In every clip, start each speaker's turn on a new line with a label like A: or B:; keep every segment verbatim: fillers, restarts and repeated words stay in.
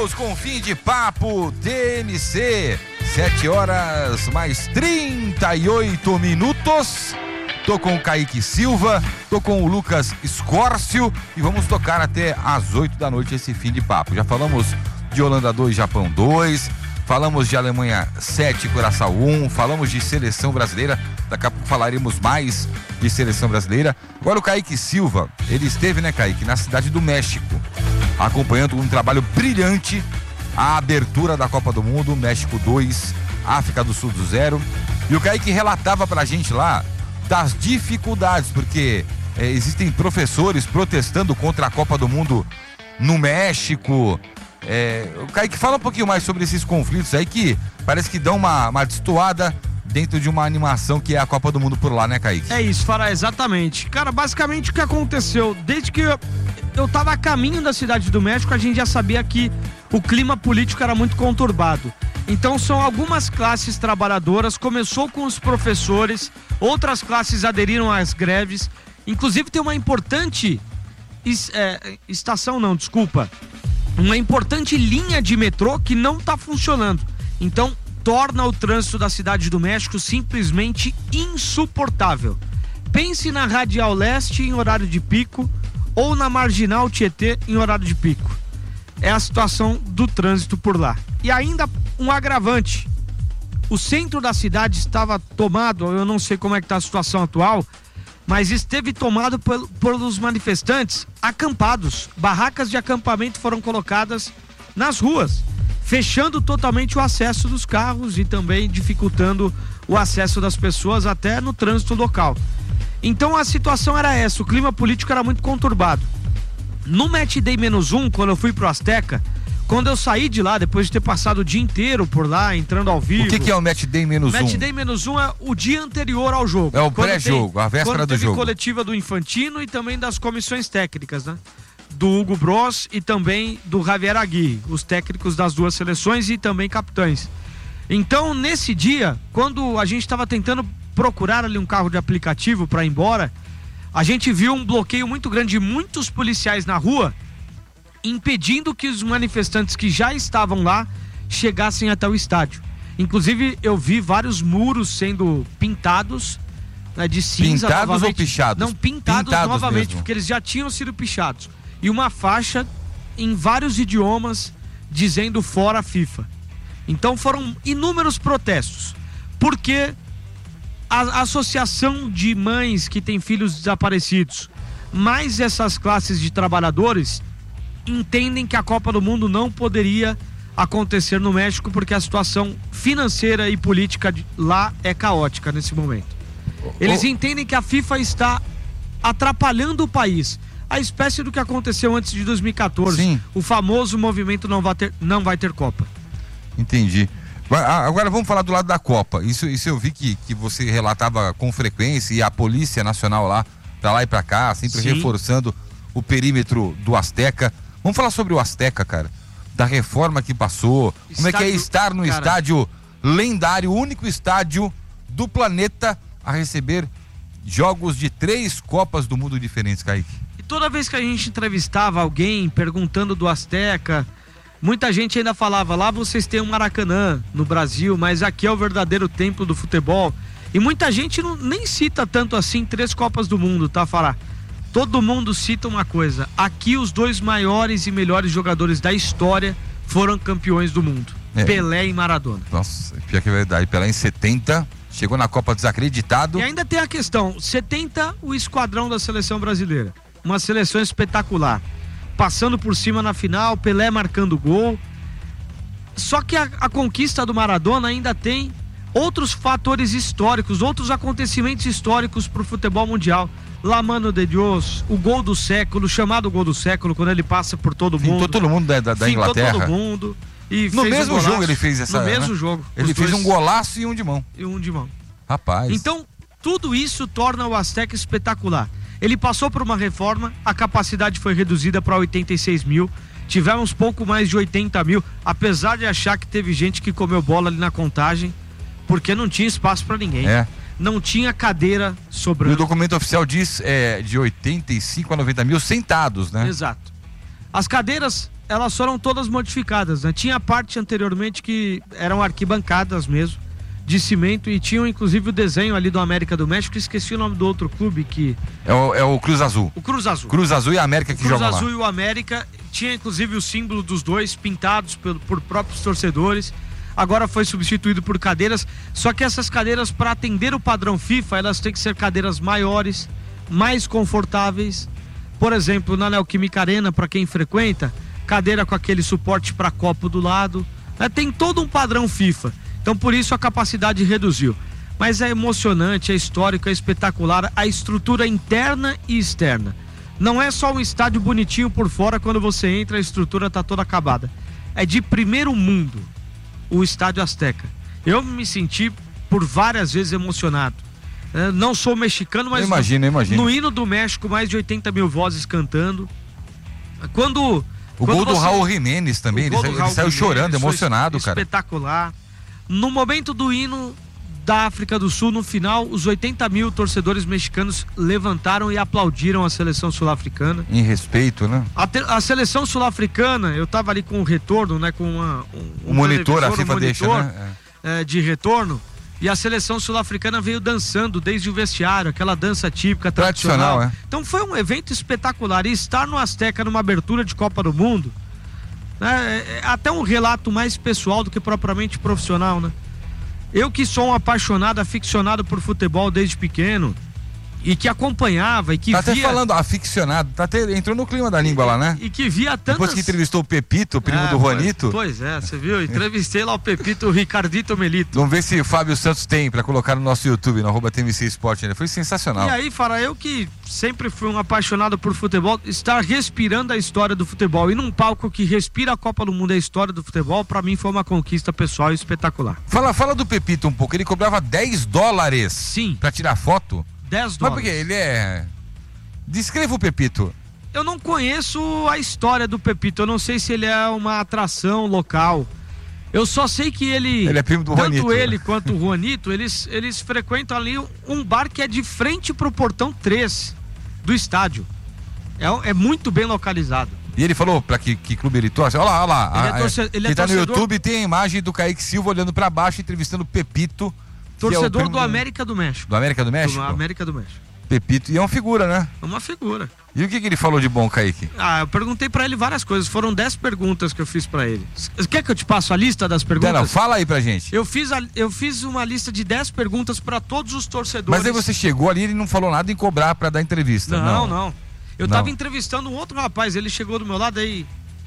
A: Voltamos com fim de papo T M C, sete horas mais trinta e oito minutos. Tô com o Kaique Silva, tô com o Lucas Escórcio e vamos tocar até às oito da noite esse fim de papo. Já falamos de Holanda dois, Japão dois, falamos de Alemanha sete, Curaçao um, falamos de seleção brasileira, daqui a pouco falaremos mais de seleção brasileira. Agora o Kaique Silva, ele esteve, né, Kaique, na cidade do México, acompanhando um trabalho brilhante, a abertura da Copa do Mundo, México dois, África do Sul do zero, e o Kaique relatava pra gente lá das dificuldades, porque é, existem professores protestando contra a Copa do Mundo no México. É, o Kaique, fala um pouquinho mais sobre esses conflitos aí que parece que dão uma, uma destoada dentro de uma animação que é a Copa do Mundo por lá, né, Kaique?
B: É isso, Fará, exatamente. Cara, basicamente o que aconteceu, desde que eu, eu tava a caminho da cidade do México, a gente já sabia que o clima político era muito conturbado. Então são algumas classes trabalhadoras, começou com os professores, outras classes aderiram às greves, inclusive tem uma importante es, é, estação, não, desculpa, uma importante linha de metrô que não está funcionando. Então torna o trânsito da cidade do México simplesmente insuportável. Pense na Radial Leste em horário de pico ou na Marginal Tietê em horário de pico. É a situação do trânsito por lá. E ainda um agravante, o centro da cidade estava tomado, eu não sei como é que está a situação atual, mas esteve tomado por, pelos manifestantes acampados. Barracas de acampamento foram colocadas nas ruas, fechando totalmente o acesso dos carros e também dificultando o acesso das pessoas até no trânsito local. Então a situação era essa, o clima político era muito conturbado. No Match Day menos um, quando eu fui pro Azteca, quando eu saí de lá, depois de ter passado o dia inteiro por lá, entrando ao vivo...
A: O que, que é o Match Day menos um?
B: Match Day menos um é o dia anterior ao jogo.
A: É o pré-jogo, a véspera do jogo.
B: Coletiva do Infantino e também das comissões técnicas, né? Do Hugo Bros e também do Javier Aguirre, os técnicos das duas seleções e também capitães. Então, nesse dia, quando a gente estava tentando procurar ali um carro de aplicativo para ir embora, a gente viu um bloqueio muito grande de muitos policiais na rua, impedindo que os manifestantes que já estavam lá chegassem até o estádio. Inclusive, eu vi vários muros sendo pintados, né, de cinza.
A: Pintados
B: novamente.
A: ou pichados?
B: Não, pintados,
A: pintados
B: novamente,
A: mesmo.
B: porque eles já tinham sido pichados. E uma faixa em vários idiomas dizendo fora a FIFA. Então foram inúmeros protestos. Porque a associação de mães que têm filhos desaparecidos, mais essas classes de trabalhadores, entendem que a Copa do Mundo não poderia acontecer no México porque a situação financeira e política de lá é caótica nesse momento. Eles oh. entendem que a FIFA está atrapalhando o país, a espécie do que aconteceu antes de dois mil e catorze.
A: Sim.
B: O famoso movimento não vai ter, não vai ter Copa.
A: Entendi. Agora vamos falar do lado da Copa. Isso, isso eu vi que, que você relatava com frequência, e a Polícia Nacional lá, pra lá e pra cá, sempre Sim. reforçando o perímetro do Azteca. Vamos falar sobre o Azteca, cara, da reforma que passou, estádio, como é que é estar no cara... estádio lendário, o único estádio do planeta a receber jogos de três Copas do Mundo diferentes, Kaique.
B: E toda vez que a gente entrevistava alguém perguntando do Azteca, muita gente ainda falava, lá vocês têm um Maracanã no Brasil, mas aqui é o verdadeiro templo do futebol. E muita gente não, nem cita tanto assim três Copas do Mundo, tá, Fará? Todo mundo cita uma coisa, aqui os dois maiores e melhores jogadores da história foram campeões do mundo, é. Pelé e Maradona.
A: Nossa, pior que é verdade, Pelé em setenta, chegou na Copa desacreditado.
B: E ainda tem a questão, setenta o esquadrão da seleção brasileira, uma seleção espetacular, passando por cima na final, Pelé marcando gol, só que a, a conquista do Maradona ainda tem outros fatores históricos, outros acontecimentos históricos para o futebol mundial. La Mano de Dios, o gol do século, chamado gol do século, quando ele passa por todo mundo.
A: Fintou todo mundo da, da, da Inglaterra.
B: todo mundo. E
A: no
B: fez
A: mesmo
B: um
A: jogo ele fez essa...
B: No mesmo
A: né?
B: jogo.
A: Ele fez dois... um golaço e um de mão.
B: E um de mão.
A: Rapaz.
B: Então, tudo isso torna o Azteca espetacular. Ele passou por uma reforma, a capacidade foi reduzida para oitenta e seis mil. Tivemos pouco mais de oitenta mil, apesar de achar que teve gente que comeu bola ali na contagem, porque não tinha espaço para ninguém.
A: É.
B: Não tinha cadeira sobrando.
A: E o documento oficial diz é, de oitenta e cinco a noventa mil sentados, né?
B: Exato. As cadeiras, elas foram todas modificadas, né? Tinha a parte anteriormente que eram arquibancadas mesmo, de cimento, e tinham inclusive o desenho ali do América do México, esqueci o nome do outro clube que...
A: É o, é o Cruz Azul.
B: O Cruz Azul.
A: Cruz Azul e a América que jogam lá.
B: Cruz Azul e o América, tinha inclusive o símbolo dos dois pintados por, por próprios torcedores. Agora foi substituído por cadeiras, só que essas cadeiras, para atender o padrão FIFA, elas têm que ser cadeiras maiores, mais confortáveis. Por exemplo, na Neoquímica Arena, para quem frequenta, cadeira com aquele suporte para copo do lado, né? Tem todo um padrão FIFA. Então por isso a capacidade reduziu. Mas é emocionante, é histórico, é espetacular a estrutura interna e externa. Não é só um estádio bonitinho por fora, quando você entra a estrutura tá toda acabada. É de primeiro mundo o Estádio Azteca. Eu me senti por várias vezes emocionado. É, não sou mexicano, mas
A: imagina, imagina.
B: No hino do México, mais de oitenta mil vozes cantando. Quando...
A: O
B: quando
A: gol do
B: você...
A: Raul Jimenez também, ele, ele saiu chorando, emocionado, cara.
B: Espetacular. No momento do hino da África do Sul, no final, os oitenta mil torcedores mexicanos levantaram e aplaudiram a seleção sul-africana.
A: Em respeito, né?
B: A, te, a seleção sul-africana, eu tava ali com o retorno, né? Com uma, um,
A: um monitor, a FIFA
B: um
A: deixa, né?
B: É. É, de retorno. E a seleção sul-africana veio dançando desde o vestiário, aquela dança típica, tradicional. tradicional é. Então foi um evento espetacular. E estar no Azteca numa abertura de Copa do Mundo, né, é até um relato mais pessoal do que propriamente profissional, né? Eu que sou um apaixonado, aficionado por futebol desde pequeno, e que acompanhava e que
A: tá
B: via...
A: até falando aficionado, tá até, entrou no clima da língua lá, né?
B: E que via tantas...
A: Depois que entrevistou o Pepito, o primo
B: é,
A: do Juanito.
B: Pois, pois é, você viu? Entrevistei lá o Pepito, o Ricardito Melito.
A: Vamos ver se o Fábio Santos tem pra colocar no nosso YouTube, no arroba T M C Esporte, né? Foi sensacional.
B: E aí, Fara, eu que sempre fui um apaixonado por futebol, estar respirando a história do futebol e num palco que respira a Copa do Mundo e a história do futebol, pra mim foi uma conquista pessoal espetacular.
A: Fala, fala do Pepito um pouco, ele cobrava dez dólares.
B: Sim.
A: Pra tirar foto.
B: dez dólares.
A: Mas por quê? Ele é... Descreva o Pepito.
B: Eu não conheço a história do Pepito, eu não sei se ele é uma atração local. Eu só sei que ele...
A: Ele é primo do
B: tanto
A: Juanito.
B: ele quanto o Juanito, eles, eles frequentam ali um bar que é de frente pro portão três do estádio. É, é muito bem localizado.
A: E ele falou pra que, que clube ele torce? Olha lá, olha lá.
B: Ele é
A: a,
B: torce, ele
A: quem
B: é
A: tá
B: torcedor...
A: no YouTube tem a imagem do Kaique Silva olhando pra baixo, entrevistando o Pepito.
B: Torcedor
A: é
B: do América do México.
A: Do América do México?
B: Do América do México.
A: Pepito, e é uma figura, né?
B: É uma figura.
A: E o que, que ele falou de bom, Kaique?
B: Ah, eu perguntei pra ele várias coisas, foram dez perguntas que eu fiz pra ele. Quer que eu te passe a lista das perguntas?
A: Não, não, fala aí pra gente.
B: Eu fiz, a, eu fiz uma lista de dez perguntas pra todos os torcedores.
A: Mas aí você chegou ali e ele não falou nada em cobrar pra dar entrevista.
B: Não,
A: não.
B: não. Eu
A: não.
B: tava entrevistando um outro rapaz, ele chegou do meu lado aí.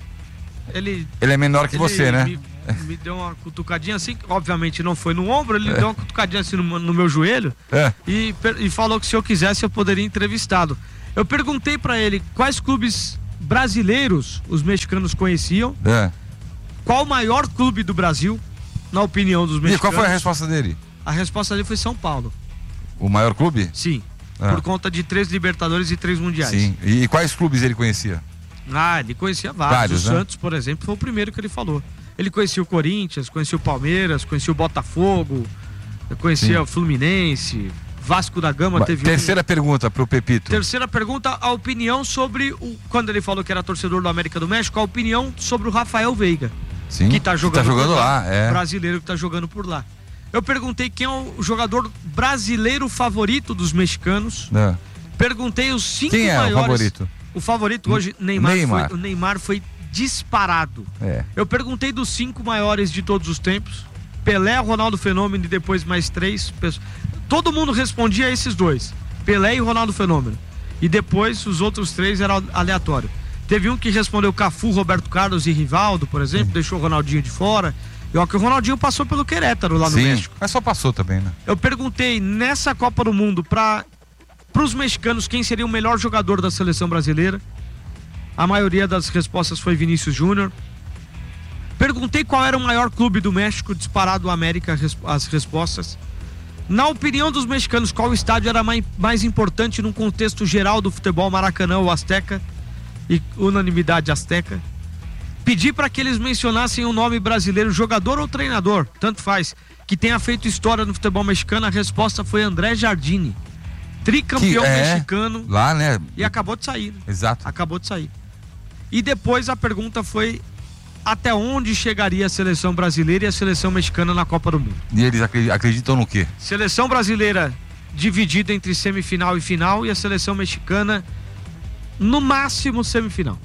B: Ele.
A: Ele é menor que
B: ele
A: você, né?
B: Me, me deu uma cutucadinha assim, obviamente não foi no ombro, ele é. deu uma cutucadinha assim no, no meu joelho
A: é.
B: e, e falou que se eu quisesse eu poderia entrevistá-lo. Eu perguntei pra ele quais clubes brasileiros os mexicanos conheciam,
A: é.
B: qual o maior clube do Brasil, na opinião dos mexicanos.
A: E qual foi a resposta dele?
B: A resposta dele foi São Paulo.
A: O maior clube?
B: Sim,
A: é.
B: por conta de três Libertadores e três Mundiais.
A: Sim, e quais clubes ele conhecia?
B: Ah, ele conhecia vários.
A: vários
B: o
A: né?
B: Santos, por exemplo, foi o primeiro que ele falou. Ele conhecia o Corinthians, conhecia o Palmeiras, conhecia o Botafogo, conhecia Sim. o Fluminense, Vasco da Gama.
A: Ba
B: teve
A: Terceira
B: um...
A: pergunta pro Pepito.
B: Terceira pergunta, a opinião sobre o... Quando ele falou que era torcedor do América do México, a opinião sobre o Rafael Veiga.
A: Sim,
B: que tá jogando,
A: que tá jogando lá, lá é.
B: brasileiro que tá jogando por lá. Eu perguntei quem é o jogador brasileiro favorito dos mexicanos.
A: É.
B: Perguntei os cinco
A: quem é
B: maiores...
A: o favorito?
B: O favorito hoje, Neymar,
A: Neymar.
B: Foi, o Neymar foi disparado.
A: É.
B: Eu perguntei dos cinco maiores de todos os tempos. Pelé, Ronaldo Fenômeno e depois mais três pessoas. Todo mundo respondia a esses dois. Pelé e Ronaldo Fenômeno. E depois os outros três eram aleatório. Teve um que respondeu Cafu, Roberto Carlos e Rivaldo, por exemplo, Sim. deixou o Ronaldinho de fora. E ó, que o Ronaldinho passou pelo Querétaro lá no
A: Sim,
B: México.
A: Mas só passou também, né?
B: Eu perguntei nessa Copa do Mundo para os mexicanos quem seria o melhor jogador da seleção brasileira. A maioria das respostas foi Vinícius Júnior. Perguntei qual era o maior clube do México, disparado América, as respostas. Na opinião dos mexicanos, qual estádio era mais, mais importante num contexto geral do futebol, Maracanã ou Azteca? E unanimidade Azteca. Pedi para que eles mencionassem um nome brasileiro, jogador ou treinador, tanto faz, que tenha feito história no futebol mexicano. A resposta foi André Jardine, tricampeão
A: que é,
B: mexicano.
A: Lá, né?
B: E acabou de sair. Né?
A: Exato.
B: Acabou de sair. E depois a pergunta foi até onde chegaria a seleção brasileira e a seleção mexicana na Copa do Mundo.
A: E eles acreditam no quê?
B: Seleção brasileira dividida entre semifinal e final, e a seleção mexicana no máximo semifinal.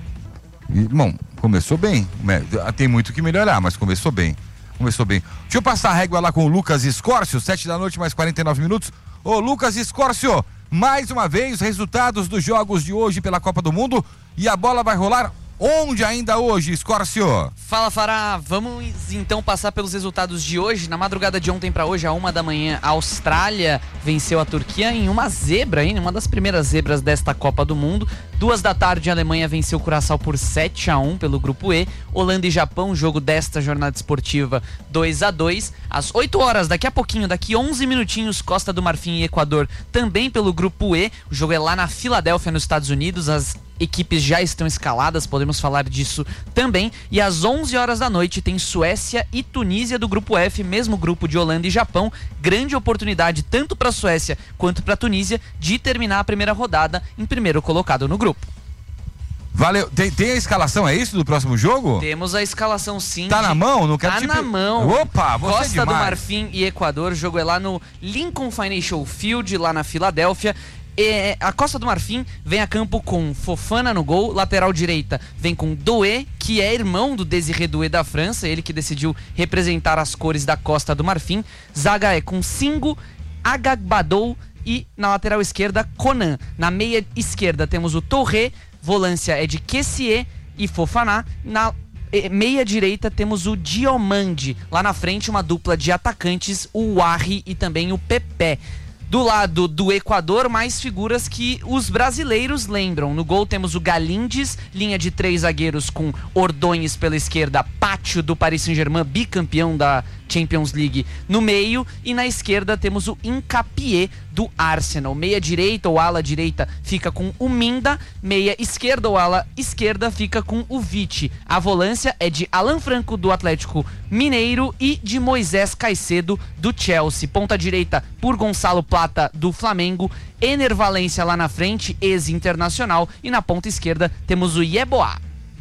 A: E, bom, começou bem. Tem muito que melhorar, mas começou bem. Começou bem. Deixa eu passar a régua lá com o Lucas Escórcio, sete da noite, mais quarenta e nove minutos. Ô, Lucas Escórcio, mais uma vez, resultados dos jogos de hoje pela Copa do Mundo, e a bola vai rolar onde ainda hoje, Escórcio?
C: Fala, Fará, vamos então passar pelos resultados de hoje. Na madrugada de ontem para hoje, à uma da manhã, a Austrália venceu a Turquia em uma zebra, hein? Uma das primeiras zebras desta Copa do Mundo. Duas da tarde, a Alemanha venceu o Curaçao por sete a um pelo Grupo E. Holanda e Japão, jogo desta jornada esportiva, dois a dois. Às oito horas, daqui a pouquinho, daqui onze minutinhos, Costa do Marfim e Equador, também pelo Grupo E. O jogo é lá na Filadélfia, nos Estados Unidos. As equipes já estão escaladas, podemos falar disso também. E às onze horas da noite tem Suécia e Tunísia do Grupo F, mesmo grupo de Holanda e Japão. Grande oportunidade tanto para a Suécia quanto para a Tunísia de terminar a primeira rodada em primeiro colocado no grupo.
A: Valeu. Tem, tem a escalação, é isso, do próximo jogo?
C: Temos a escalação, sim.
A: Tá de... na mão? Não quero
C: Tá
A: te...
C: na mão.
A: Opa, você
C: Costa
A: é
C: do
A: demais.
C: Marfim e Equador. O jogo é lá no Lincoln Financial Field, lá na Filadélfia. E a Costa do Marfim vem a campo com Fofana no gol, lateral direita vem com Doué, que é irmão do Désiré Doué da França, ele que decidiu representar as cores da Costa do Marfim. Zaga é com Singo, Agagbadou e na lateral esquerda Conan. Na meia esquerda temos o Torré, volância é de Kessié e Fofana. Na meia direita temos o Diomande. Lá na frente uma dupla de atacantes, o Warri e também o Pepe. Do lado do Equador, mais figuras que os brasileiros lembram. No gol temos o Galindes, linha de três zagueiros com Ordonhes pela esquerda, Pátio do Paris Saint-Germain, bicampeão da Champions League, no meio, e na esquerda temos o Hincapié do Arsenal. Meia direita ou ala direita fica com o Minda, meia esquerda ou ala esquerda fica com o Vitti. A volância é de Alan Franco do Atlético Mineiro e de Moisés Caicedo do Chelsea. Ponta direita por Gonçalo Plata do Flamengo, Ener Valencia lá na frente, ex-internacional, e na ponta esquerda temos o Yeboah.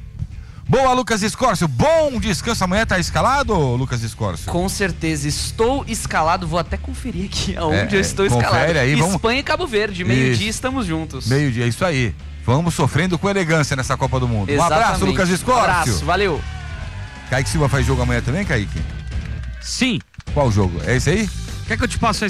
A: Boa, Lucas Escórcio. Bom descanso. Amanhã tá escalado, Lucas Escórcio?
C: Com certeza, estou escalado. Vou até conferir aqui aonde
A: é,
C: eu estou
A: confere
C: escalado.
A: Aí,
C: Espanha
A: vamos...
C: e Cabo Verde, meio-dia estamos juntos.
A: Meio-dia, isso aí. Vamos sofrendo com elegância nessa Copa do Mundo.
C: Exatamente.
A: Um abraço, Lucas Escórcio.
C: Um abraço, valeu.
A: Kaique Silva faz jogo amanhã também, Kaique?
B: Sim.
A: Qual jogo? É esse aí?
B: Quer que eu te passe a